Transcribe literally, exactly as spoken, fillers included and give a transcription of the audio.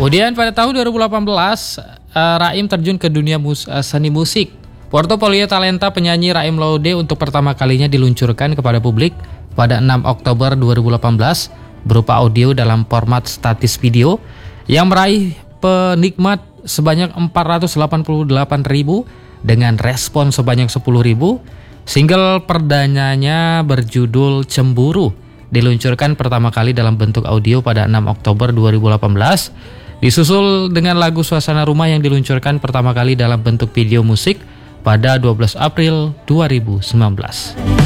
Kemudian pada tahun dua ribu delapan belas, uh, Raim terjun ke dunia mus- uh, seni musik. Portofolio talenta penyanyi Raim Laude untuk pertama kalinya diluncurkan kepada publik pada enam Oktober dua ribu delapan belas berupa audio dalam format statis video yang meraih penikmat sebanyak empat ratus delapan puluh delapan ribu dengan respon sebanyak sepuluh ribu. Single perdananya berjudul Cemburu diluncurkan pertama kali dalam bentuk audio pada enam Oktober dua ribu delapan belas, disusul dengan lagu Suasana Rumah yang diluncurkan pertama kali dalam bentuk video musik pada dua belas April dua ribu sembilan belas.